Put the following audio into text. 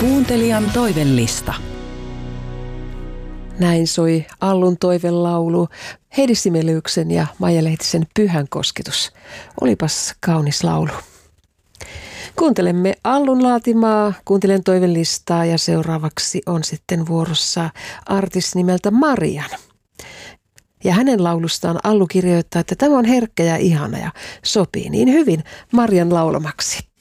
Kuuntelijan toivellista. Näin soi Allun toivelaulu, Heidi Sibeliuksen ja Maija Lehtisen Pyhän kosketus. Olipas kaunis laulu. Kuuntelemme Allun laatimaa Kuuntelijan toivelistaa ja seuraavaksi on sitten vuorossa artisti nimeltä Marian. Ja hänen laulustaan Allu kirjoittaa, että tämä on herkkä ja ihana ja sopii niin hyvin Marian laulamaksi.